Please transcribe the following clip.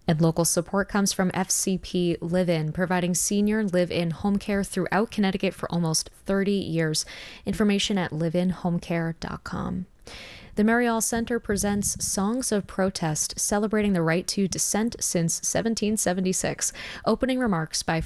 And local support comes from FCP Live In, providing senior live in home care throughout Connecticut for almost 30 years. Information at liveinhomecare.com. The Marial Center presents Songs of Protest, celebrating the right to dissent since 1776. Opening remarks by